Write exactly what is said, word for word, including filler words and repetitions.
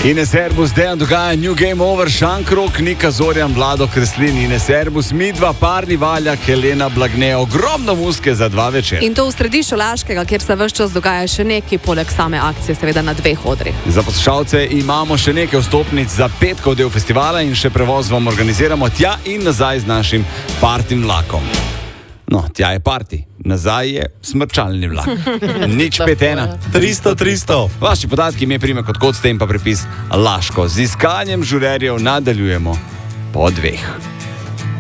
Ines Erbus, Dejan dogaja, New Game Over, Šankrok, Nika Zorjan, Vlado Kreslin, Ines Erbus, Midva, Parni Valjak, Helena Blagne, ogromno muske za dva večer. In to v središču Laškega, kjer se ves čas dogaja še nekaj, poleg same akcije, seveda na dveh odrih. Za poslušalce imamo še nekaj vstopnic za petkov del festivala in še prevoz vam organiziramo tja in nazaj z našim partym vlakom. No, tja je party, nazaj je smrčalni vlak. Nič pet ena. tristo tristo. Vaši podatki, ime, priimek, od kod ste in pa prepis Laško. Z iskanjem žurerjev nadaljujemo po dveh.